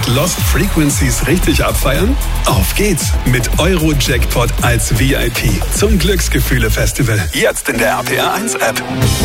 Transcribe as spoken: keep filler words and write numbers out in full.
mit Lost Frequencies richtig abfeiern? Auf geht's mit Euro-Jackpot als V I P zum Glücksgefühle-Festival. Jetzt in der R P R eins App.